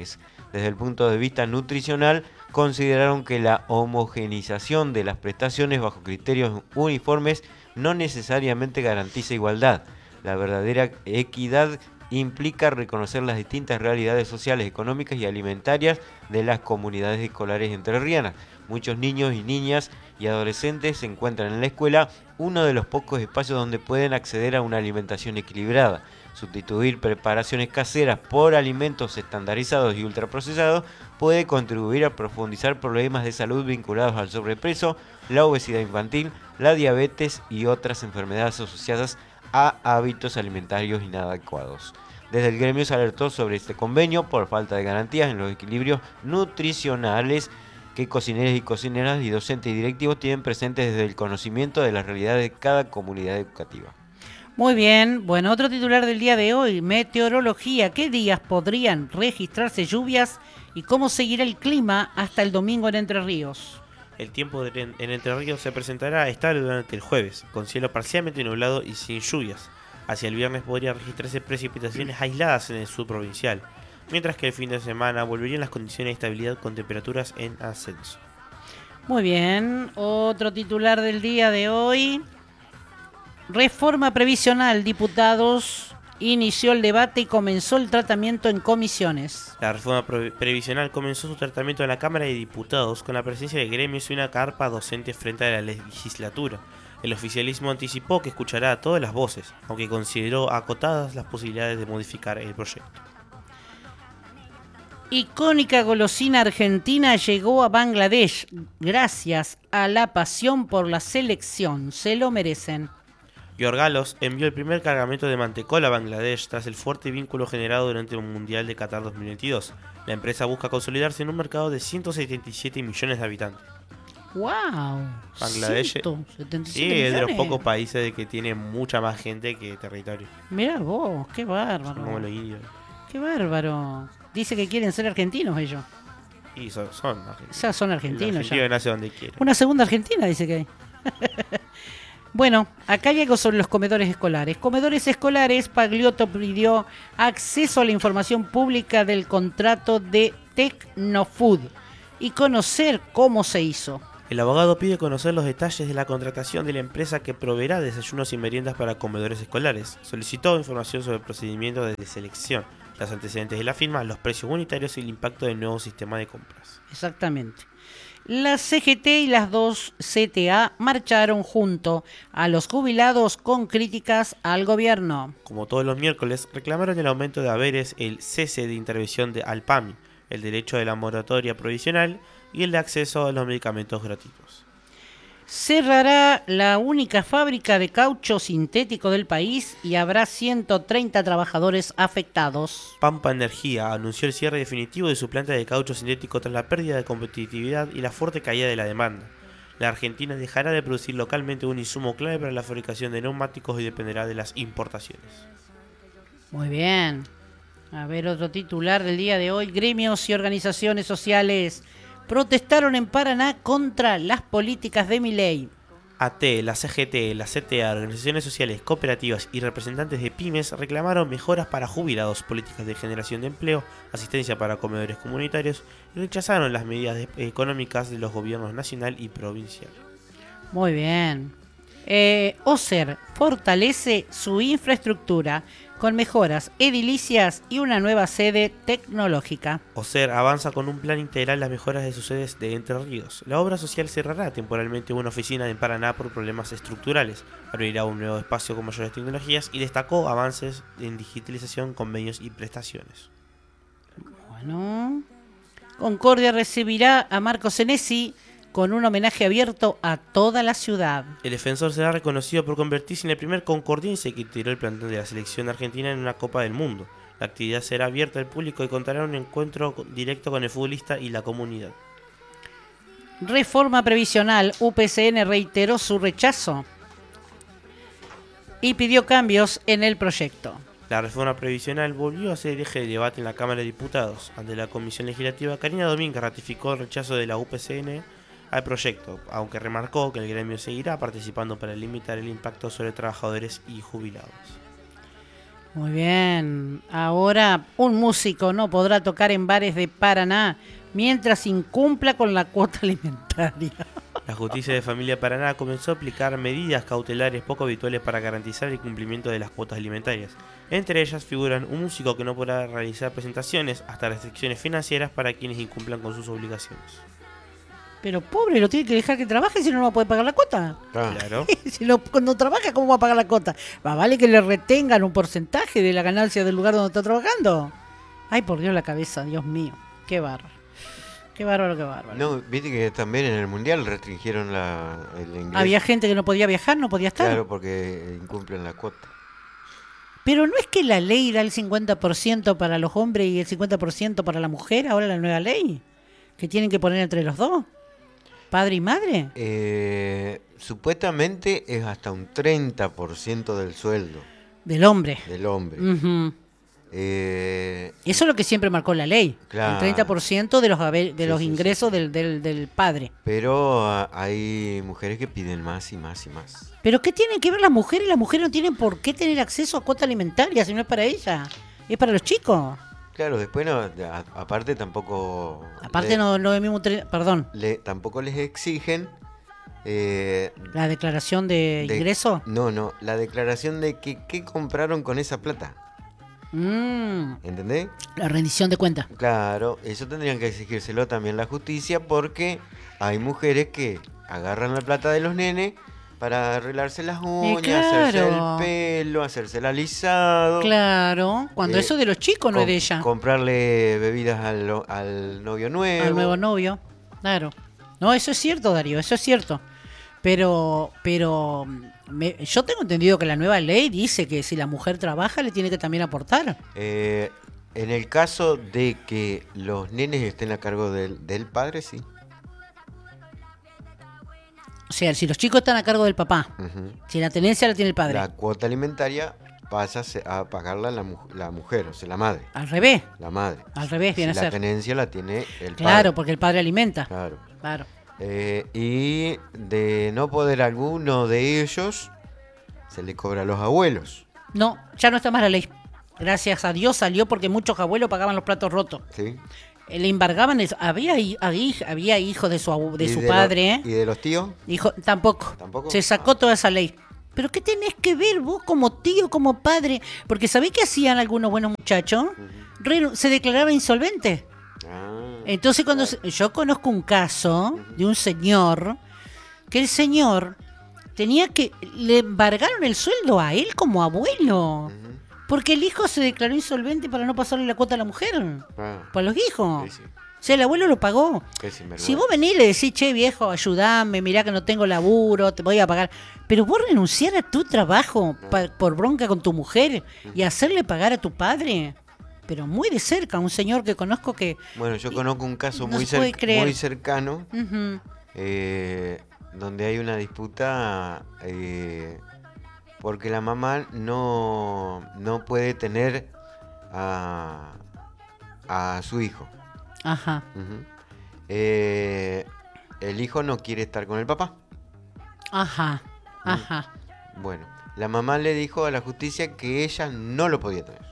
S3: Desde el punto de vista nutricional, consideraron que la homogeneización de las prestaciones bajo criterios uniformes no necesariamente garantiza igualdad. La verdadera equidad implica reconocer las distintas realidades sociales, económicas y alimentarias de las comunidades escolares entrerrianas. Muchos niños y niñas y adolescentes se encuentran en la escuela, uno de los pocos espacios donde pueden acceder a una alimentación equilibrada. Sustituir preparaciones caseras por alimentos estandarizados y ultraprocesados puede contribuir a profundizar problemas de salud vinculados al sobrepeso, la obesidad infantil, la diabetes y otras enfermedades asociadas a hábitos alimentarios inadecuados. Desde el gremio se alertó sobre este convenio por falta de garantías en los equilibrios nutricionales que cocineros y cocineras y docentes y directivos tienen presentes desde el conocimiento de las realidades de cada comunidad educativa.
S2: Muy bien, bueno, otro titular del día de hoy, meteorología. ¿Qué días podrían registrarse lluvias y cómo seguirá el clima hasta el domingo en Entre Ríos?
S4: El tiempo en Entre Ríos se presentará estable durante el jueves, con cielo parcialmente nublado y sin lluvias. Hacia el viernes podría registrarse precipitaciones aisladas en el sur provincial, mientras que el fin de semana volverían las condiciones de estabilidad con temperaturas en ascenso.
S2: Muy bien, otro titular del día de hoy. Reforma previsional, diputados inició el debate y comenzó el tratamiento en comisiones.
S4: La reforma pre previsional comenzó su tratamiento en la Cámara de Diputados con la presencia de gremios y una carpa docente frente a la legislatura. El oficialismo anticipó que escuchará a todas las voces, aunque consideró acotadas las posibilidades de modificar el proyecto.
S2: Icónica golosina argentina llegó a Bangladesh gracias a la pasión por la selección. Se lo merecen.
S4: Giorgalos envió el primer cargamento de mantecol a Bangladesh tras el fuerte vínculo generado durante el Mundial de Qatar dos mil veintidós. La empresa busca consolidarse en un mercado de ciento setenta y siete millones de habitantes.
S2: ¡Wow!
S4: Bangladesh
S2: ciento setenta y siete
S4: sí, es de los
S2: millones.
S4: pocos países de que tiene mucha más gente que territorio.
S2: Mirá vos, qué
S4: Son
S2: bárbaro.
S4: como los indios.
S2: Qué bárbaro. Dice que quieren ser argentinos ellos.
S4: Y son, son argentinos.
S2: Ya son
S4: El
S2: argentinos.
S4: argentino
S2: Ya.
S4: nace donde quiere.
S2: Una segunda Argentina dice que hay. Bueno, acá hay algo sobre los comedores escolares. Comedores escolares, Pagliotto pidió acceso a la información pública del contrato de Tecnofood y conocer cómo se hizo.
S4: El abogado pide conocer los detalles de la contratación de la empresa que proveerá desayunos y meriendas para comedores escolares. Solicitó información sobre el procedimiento de selección, los antecedentes de la firma, los precios unitarios y el impacto del nuevo sistema de compras.
S2: Exactamente. La C G T y las dos C T A marcharon junto a los jubilados con críticas al gobierno.
S4: Como todos los miércoles, reclamaron el aumento de haberes, el cese de intervención de Alpami, el derecho de la moratoria provisional y el de acceso a los medicamentos gratuitos.
S2: Cerrará la única fábrica de caucho sintético del país y habrá ciento treinta trabajadores afectados.
S4: Pampa Energía anunció el cierre definitivo de su planta de caucho sintético tras la pérdida de competitividad y la fuerte caída de la demanda. La Argentina dejará de producir localmente un insumo clave para la fabricación de neumáticos y dependerá de las importaciones.
S2: Muy bien. A ver, otro titular del día de hoy. Gremios y organizaciones sociales protestaron en Paraná contra las políticas de Milei.
S4: A T, la C G T, la C T A, organizaciones sociales, cooperativas y representantes de pymes reclamaron mejoras para jubilados, políticas de generación de empleo, asistencia para comedores comunitarios y rechazaron las medidas de- económicas de los gobiernos nacional y provincial.
S2: Muy bien. Eh, OSER fortalece su infraestructura con mejoras edilicias y una nueva sede tecnológica.
S4: OSER avanza con un plan integral las mejoras de sus sedes de Entre Ríos. La obra social cerrará temporalmente una oficina en Paraná por problemas estructurales, abrirá un nuevo espacio con mayores tecnologías y destacó avances en digitalización, convenios y prestaciones.
S2: Bueno. Concordia recibirá a Marco Senesi con un homenaje abierto a toda la ciudad.
S4: El defensor será reconocido por convertirse en el primer concordiense que integró el plantel de la selección argentina en una Copa del Mundo. La actividad será abierta al público y contará un encuentro directo con el futbolista y la comunidad.
S2: Reforma previsional. U P C N reiteró su rechazo y pidió cambios en el proyecto.
S4: La reforma previsional volvió a ser el eje de debate en la Cámara de Diputados. Ante la Comisión Legislativa, Karina Domínguez ratificó el rechazo de la U P C N al proyecto, aunque remarcó que el gremio seguirá participando para limitar el impacto sobre trabajadores y jubilados.
S2: Muy bien. Ahora, un músico no podrá tocar en bares de Paraná mientras incumpla con la cuota alimentaria.
S4: La Justicia de Familia de Paraná comenzó a aplicar medidas cautelares poco habituales para garantizar el cumplimiento de las cuotas alimentarias. Entre ellas figuran un músico que no podrá realizar presentaciones, hasta restricciones financieras para quienes incumplan con sus obligaciones.
S2: Pero pobre, lo tiene que dejar que trabaje si no, no va a poder pagar la cuota.
S3: Ah,
S4: Claro.
S2: Si no, no trabaja, ¿cómo va a pagar la cuota? Va, vale que le retengan un porcentaje de la ganancia del lugar donde está trabajando. Ay, por Dios, la cabeza, Dios mío. Qué bárbaro. Qué bárbaro, qué bárbaro.
S3: no, viste que también en el Mundial restringieron la, el ingreso.
S2: Había gente que no podía viajar, no podía estar.
S3: Claro, porque incumplen la cuota.
S2: Pero no es que la ley da el cincuenta por ciento para los hombres y el cincuenta por ciento para la mujer, ahora la nueva ley, que tienen que poner entre los dos, padre y madre.
S3: Eh, supuestamente es hasta un treinta por ciento del sueldo
S2: Del hombre.
S3: del hombre.
S2: Ujú.
S3: Eh,
S2: Eso es lo que siempre marcó la ley.
S3: Claro.
S2: El treinta por ciento de los, haber- de
S3: Sí,
S2: los
S3: sí, sí,
S2: ingresos
S3: sí.
S2: Del, del, del padre.
S3: pero ah, hay mujeres que piden más y más y más.
S2: ¿Pero qué tienen que ver las mujeres? Las mujeres no tienen por qué tener acceso a cuota alimentaria si no es para ella. Es para los chicos.
S3: Claro, después no, a- aparte tampoco
S2: Aparte
S3: le-
S2: no, no es mismo... tre- Perdón,
S3: le- tampoco les exigen eh,
S2: la declaración de,
S3: de-
S2: ingreso.
S3: No, no, la declaración de que qué compraron con esa plata,
S2: Mm,
S3: ¿entendés?
S2: la rendición de cuentas.
S3: Claro, eso tendrían que exigírselo también la justicia porque hay mujeres que agarran la plata de los nenes para arreglarse las uñas, hacerse
S2: claro.
S3: el pelo, hacerse el alisado.
S2: Claro, cuando
S3: Eh,
S2: eso de los chicos no es
S3: com-
S2: de ella.
S3: Comprarle bebidas al, al novio nuevo.
S2: Al nuevo novio. Claro. No, eso es cierto, Darío, eso es cierto. Pero, pero me- yo tengo entendido que la nueva ley dice que si la mujer trabaja le tiene que también aportar.
S3: Eh, en el caso de que los nenes estén a cargo del, del padre, sí.
S2: O sea, si los chicos están a cargo del papá,
S3: Ujú.
S2: si la tenencia la tiene el padre.
S3: La cuota alimentaria pasa a se- a pagarla la, mu- la mujer, o sea, la madre.
S2: Al revés,
S3: La madre.
S2: al revés viene
S3: Si
S2: a
S3: la
S2: ser.
S3: tenencia la tiene el
S2: Claro,
S3: padre.
S2: porque el padre alimenta.
S3: Claro.
S2: Claro.
S3: Eh, y de no poder alguno de ellos, se le cobra a los abuelos.
S2: No, ya no está más la ley. Gracias a Dios salió porque muchos abuelos pagaban los platos rotos.
S3: ¿Sí?
S2: Eh, Le embargaban eso. Había, hi- había, había hijos de su, abu- de
S3: ¿Y
S2: su
S3: lo-
S2: padre, ¿eh?
S3: ¿Y de los tíos?
S2: Hijo, tampoco.
S3: ¿Tampoco?
S2: Se sacó toda esa ley. ¿Pero qué tenés que ver vos como tío, como padre? Porque ¿sabés qué hacían algunos buenos muchachos? Renu- se declaraban insolventes.
S3: Ah,
S2: Entonces cuando se- yo conozco un caso de un señor, que el señor tenía que... Le embargaron el sueldo a él como abuelo.
S3: ujú.
S2: Porque el hijo se declaró insolvente para no pasarle la cuota a la mujer.
S3: Ah,
S2: Para los hijos.
S3: sí, sí.
S2: O sea, el abuelo lo pagó.
S3: Qué sinvergüenza.
S2: Si vos venís y le decís, che, viejo, ayudame, mirá que no tengo laburo, te voy a pagar. Pero vos renunciar a tu trabajo pa- por bronca con tu mujer y hacerle pagar a tu padre. Pero muy de cerca, un señor que conozco que...
S3: Bueno, yo conozco un caso
S2: No
S3: muy,
S2: se puede
S3: cer-
S2: creer.
S3: muy cercano
S2: Ujú,
S3: eh, donde hay una disputa eh, porque la mamá no, no puede tener a, a su hijo.
S2: ajá,
S3: Ujú. Eh, el hijo no quiere estar con el papá.
S2: ajá, ajá.
S3: Bueno, la mamá le dijo a la justicia que ella no lo podía tener.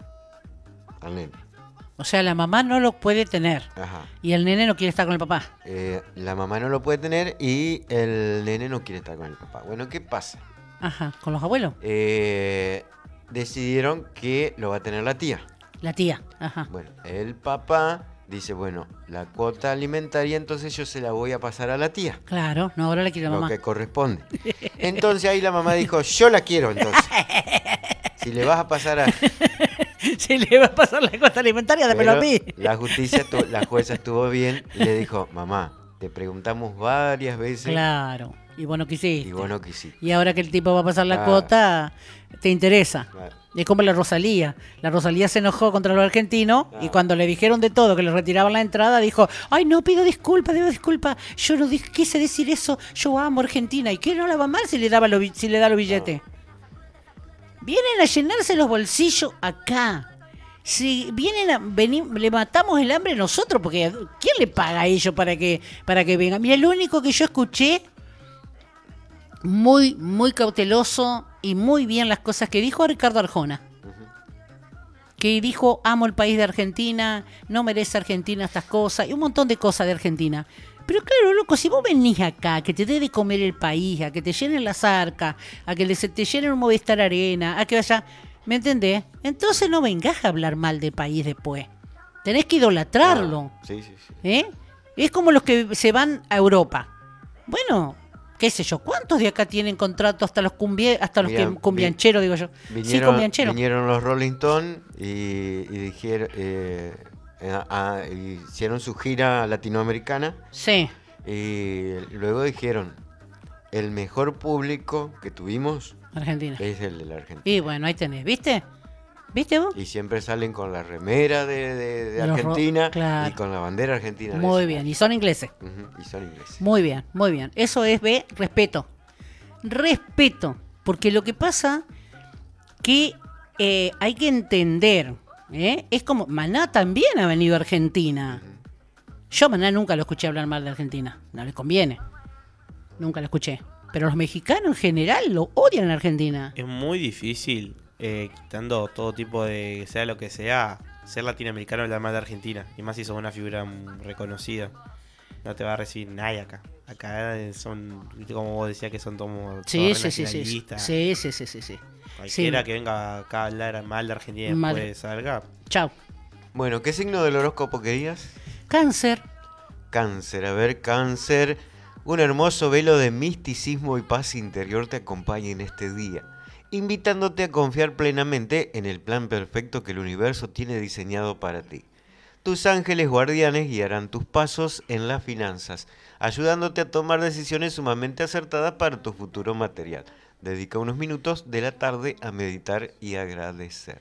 S3: Al nene.
S2: O sea, la mamá no lo puede tener.
S3: Ajá.
S2: Y el nene no quiere estar con el papá.
S3: Eh, la mamá no lo puede tener y el nene no quiere estar con el papá. Bueno, ¿qué pasa?
S2: Ajá, con los abuelos.
S3: Eh, decidieron que lo va a tener la tía.
S2: La tía, ajá.
S3: Bueno, el papá dice, bueno, la cuota alimentaria entonces yo se la voy a pasar a la tía.
S2: Claro, no, ahora la quiere la
S3: Lo
S2: mamá.
S3: que corresponde. Entonces ahí la mamá dijo, yo la quiero entonces. Si le vas a pasar a...
S2: Si le va a pasar la cuota alimentaria, dámelo a
S3: Pero
S2: mí.
S3: la justicia, estu- la jueza estuvo bien y le dijo, mamá, te preguntamos varias veces
S2: Claro. Y vos no quisiste.
S3: y vos no quisiste.
S2: Y ahora que el tipo va a pasar la
S3: Claro.
S2: cuota, te interesa.
S3: Claro.
S2: Es como la Rosalía. La Rosalía se enojó contra los argentinos y
S3: Claro.
S2: cuando le dijeron de todo, que le retiraban la entrada, dijo, ay, no, pido disculpas, pido disculpas. Yo no dije- quise decir eso, yo amo Argentina. ¿Y qué no la va mal si le, daba los bi- si le da los billetes? Vienen a llenarse los bolsillos acá. Si vienen a venir, le matamos el hambre nosotros, porque ¿quién le paga a ellos para que, para que vengan? Mira, lo único que yo escuché, muy, muy cauteloso y muy bien las cosas que dijo Ricardo Arjona. que dijo amo el país de Argentina, no merece Argentina estas cosas, y un montón de cosas de Argentina. Pero claro, loco, si vos venís acá, que te dé de comer el país, a que te llenen las arcas, a que se te llenen un Movistar Arena, a que vaya, ¿me entendés? Entonces no vengas a hablar mal del país después. Tenés que idolatrarlo.
S3: Ah, sí, sí, sí.
S2: ¿Eh? Es como los que se van a Europa. Bueno, qué sé yo, ¿cuántos de acá tienen contrato hasta los cumbie, hasta los
S3: Mira,
S2: que cumbiancheros, digo yo?
S3: Vinieron,
S2: Sí, cumbiancheros.
S3: vinieron los Rolling Stones y, y dijeron, eh, eh, ah, hicieron su gira latinoamericana
S2: Sí.
S3: y luego dijeron, el mejor público que tuvimos
S2: Argentina.
S3: es el de la Argentina.
S2: Y bueno, ahí tenés, ¿viste? ¿Viste vos?
S3: Y siempre salen con la remera de, de- de
S2: Los ro-
S3: Argentina
S2: claro.
S3: y con la bandera argentina.
S2: Muy
S3: de
S2: bien, y son ingleses.
S3: Ujú, y son ingleses.
S2: Muy bien, muy bien. Eso es, ve, respeto. Respeto. Porque lo que pasa que eh, hay que entender, ¿eh? Es como, Maná también ha venido a Argentina. Yo a Maná nunca lo escuché hablar mal de Argentina. No le conviene. Nunca lo escuché. Pero los mexicanos en general lo odian en Argentina.
S4: Es muy difícil, eh, quitando todo tipo de, sea lo que sea, ser latinoamericano y hablar mal de Argentina. Y más si sos una figura mm, reconocida. No te va a recibir nadie acá. Acá eh, son, viste como vos decías que son todos
S2: Sí,
S4: todos
S2: sí, sí, sí.
S4: renacionalistas.
S2: Sí, sí, sí, sí, sí.
S4: Cualquiera
S2: Sí.
S4: que venga acá a hablar mal de Argentina y
S2: Mal.
S4: después salga.
S2: Chao.
S3: Bueno, ¿qué signo del horóscopo querías?
S2: Cáncer.
S3: Cáncer, a ver, Cáncer. Un hermoso velo de misticismo y paz interior te acompaña en este día, invitándote a confiar plenamente en el plan perfecto que el universo tiene diseñado para ti. Tus ángeles guardianes guiarán tus pasos en las finanzas, ayudándote a tomar decisiones sumamente acertadas para tu futuro material. Dedica unos minutos de la tarde a meditar y agradecer.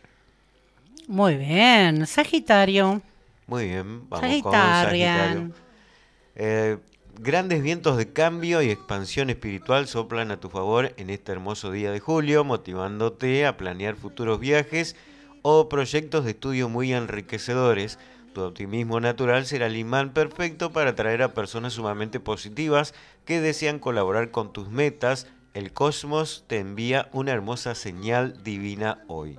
S2: Muy bien. Sagitario.
S3: Muy bien, vamos
S2: Sagitarian.
S3: con Sagitario. Eh, grandes vientos de cambio y expansión espiritual soplan a tu favor en este hermoso día de julio, motivándote a planear futuros viajes o proyectos de estudio muy enriquecedores. Tu optimismo natural será el imán perfecto para atraer a personas sumamente positivas que desean colaborar con tus metas. El cosmos te envía una hermosa señal divina hoy.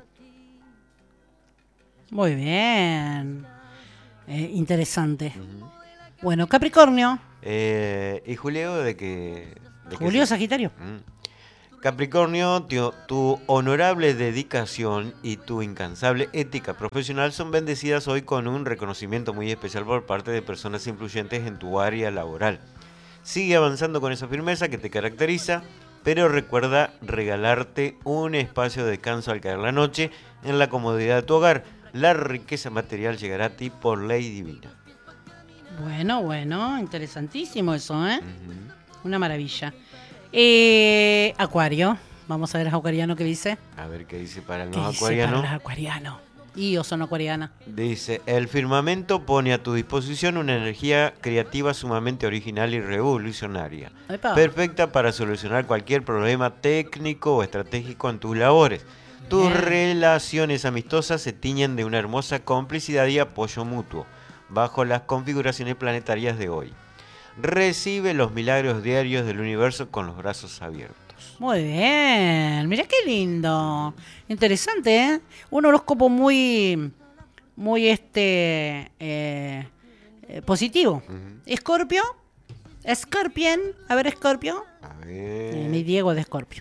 S2: Muy bien. Eh, interesante. Bueno, Capricornio.
S3: Eh, ¿Y Julio de qué? de qué
S2: Julio
S3: se-
S2: Sagitario.
S3: Mm. Capricornio, tu, tu honorable dedicación y tu incansable ética profesional son bendecidas hoy con un reconocimiento muy especial por parte de personas influyentes en tu área laboral. Sigue avanzando con esa firmeza que te caracteriza, pero recuerda regalarte un espacio de descanso al caer la noche en la comodidad de tu hogar. La riqueza material llegará a ti por ley divina.
S2: Bueno, bueno, interesantísimo eso, ¿eh?
S3: Ujú.
S2: Una maravilla. Eh, Acuario. Vamos a ver a Acuariano qué dice.
S3: A ver qué dice para
S2: ¿Qué
S3: los
S2: dice para
S3: acuarianos.
S2: los acuarianos? Y yo soy acuariana.
S3: Dice, el firmamento pone a tu disposición una energía creativa sumamente original y revolucionaria,
S2: Epa.
S3: perfecta para solucionar cualquier problema técnico o estratégico en tus labores. Tus
S2: Bien.
S3: relaciones amistosas se tiñen de una hermosa complicidad y apoyo mutuo, bajo las configuraciones planetarias de hoy. Recibe los milagros diarios del universo con los brazos abiertos.
S2: Muy bien. Mirá qué lindo. Interesante, ¿eh? Un horóscopo muy, muy este, eh, eh, positivo.
S3: Ujú.
S2: Escorpio. Scorpion. A ver, Escorpio.
S3: A
S2: Eh,
S3: ver.
S2: mi Diego es de Escorpio.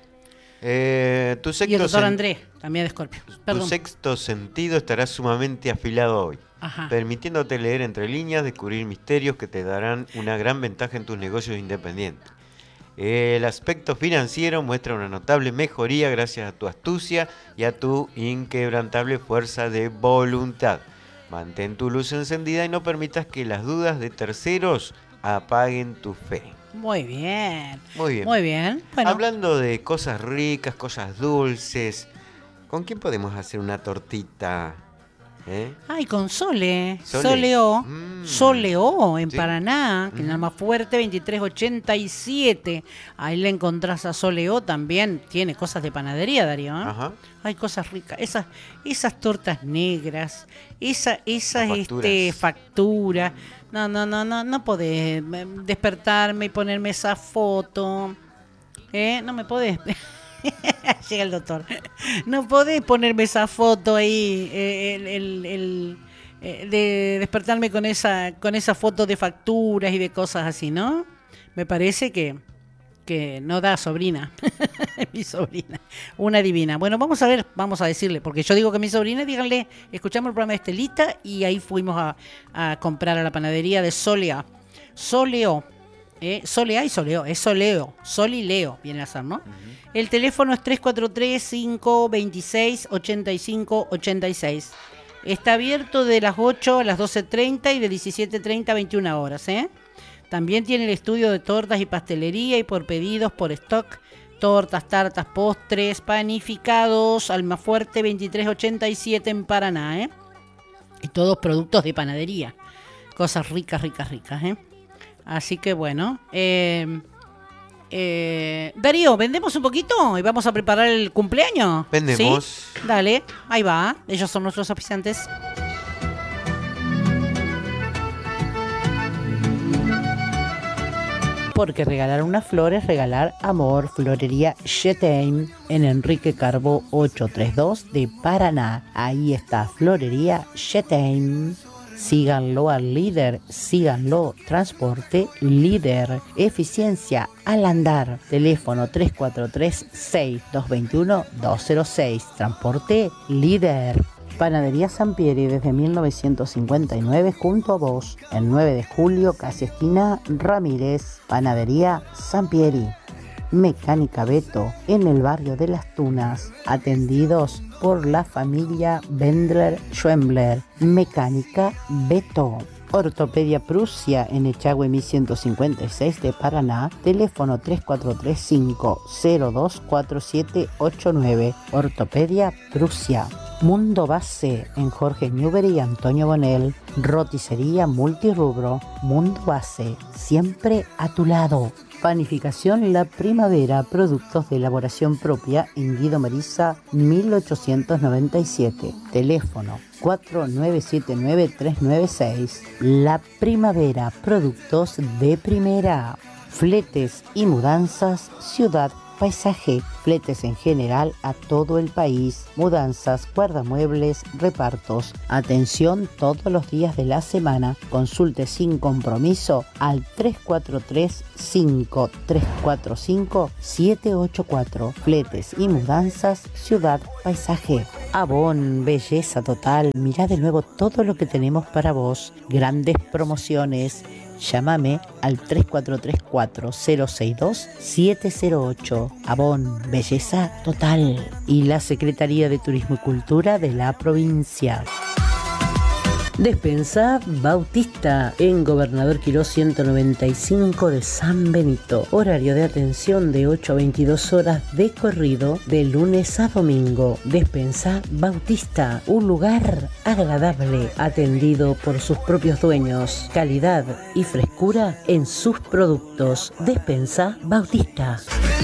S3: Eh, tu
S2: Y el
S3: sexto
S2: doctor
S3: sen-
S2: Andrés, también de Escorpio.
S3: Tu
S2: Perdón.
S3: sexto sentido estará sumamente afilado hoy,
S2: Ajá.
S3: permitiéndote leer entre líneas, descubrir misterios que te darán una gran ventaja en tus negocios independientes. El aspecto financiero muestra una notable mejoría gracias a tu astucia y a tu inquebrantable fuerza de voluntad. Mantén tu luz encendida y no permitas que las dudas de terceros apaguen tu fe.
S2: Muy bien.
S3: Muy bien.
S2: Muy bien. Bueno,
S3: Hablando de cosas ricas, cosas dulces, ¿con quién podemos hacer una tortita? ¿Eh?
S2: ay, con Sole.
S3: Sole.
S2: Soleo.
S3: Mm.
S2: Soleo en
S3: Sí.
S2: Paraná, que es la más fuerte, veintitrés ochenta y siete. Ahí le encontrás a Soleo también. Tiene cosas de panadería, Darío. ¿eh?
S3: Ajá.
S2: Hay cosas ricas. Esas, esas tortas negras, esa, esas
S3: Las
S2: este,
S3: facturas.
S2: facturas. No, no, no, no, no podés eh, despertarme y ponerme esa foto. ¿Eh? No me podés. Llega el doctor. No podés ponerme esa foto ahí, eh, el, el, el, eh, de despertarme con esa, con esa foto de facturas y de cosas así, ¿no? Me parece que, que no da sobrina. Mi sobrina. Una divina. Bueno, vamos a ver, vamos a decirle, porque yo digo que mi sobrina, díganle, escuchamos el programa de Estelita y ahí fuimos a, a comprar a la panadería de Solea. Soleo. Eh, Solea y Soleo, es Soleo, Sol y Leo, viene a ser, ¿no? Uh-huh. El teléfono es tres cuatro tres, cinco dos seis, ocho cinco ocho seis. Está abierto de las ocho a las doce treinta y de diecisiete treinta a veintiuna horas, ¿eh? También tiene el estudio de tortas y pastelería y por pedidos, por stock, tortas, tartas, postres, panificados, Almafuerte veintitrés ochenta y siete en Paraná, ¿eh? Y todos productos de panadería, cosas ricas, ricas, ricas, ¿eh? Así que bueno, eh, eh, Darío, ¿vendemos un poquito y vamos a preparar el cumpleaños?
S3: Vendemos.
S2: ¿Sí? Dale, ahí va, ellos son nuestros auspiciantes. Porque regalar unas flores es regalar amor. Florería Chetain en Enrique Carbó ochocientos treinta y dos de Paraná. Ahí está Florería Chetain. Síganlo al líder, síganlo, transporte líder, eficiencia al andar, teléfono tres cuatro tres, seis dos dos uno, dos cero seis, transporte líder. Panadería Sampieri desde mil novecientos cincuenta y nueve junto a vos, el nueve de julio, casi esquina Ramírez, Panadería Sampieri. Mecánica Beto en el barrio de Las Tunas, atendidos por la familia Bendler-Schwembler. Mecánica Beto. Ortopedia Prusia en Echagüe mil ciento cincuenta y seis de Paraná, teléfono tres cuatro tres cinco cero dos cuatro siete ocho nueve. Ortopedia Prusia. Mundo Base en Jorge Newbery y Antonio Bonel. Roticería multirrubro. Mundo Base, siempre a tu lado. Panificación La Primavera, productos de elaboración propia en Guido Meriza mil ochocientos noventa y siete. Teléfono cuatro nueve siete nueve tres nueve seis. La Primavera, productos de primera. Fletes y mudanzas Ciudad Paisaje, fletes en general a todo el país, mudanzas, guardamuebles, repartos. Atención todos los días de la semana. Consulte sin compromiso al tres cuatro tres, cinco tres cuatro cinco, siete ocho cuatro. Fletes y mudanzas Ciudad Paisaje. Avon, belleza total. Mirá de nuevo todo lo que tenemos para vos. Grandes promociones. Llámame al tres cuatro tres cuatro cero seis dos siete cero ocho. Avon, belleza total. Y la Secretaría de Turismo y Cultura de la provincia. Despensa Bautista en Gobernador Quirós ciento noventa y cinco de San Benito. Horario de atención de ocho a veintidós horas de corrido de lunes a domingo. Despensa Bautista, un lugar agradable, atendido por sus propios dueños. Calidad y frescura en sus productos. Despensa Bautista.